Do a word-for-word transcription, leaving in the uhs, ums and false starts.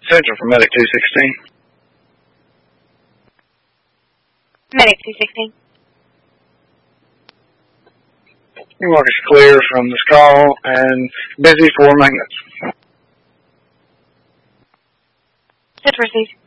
Central for Medic two sixteen. Medic two sixteen. Your mark is clear from this call and busy for maintenance. Set to receive.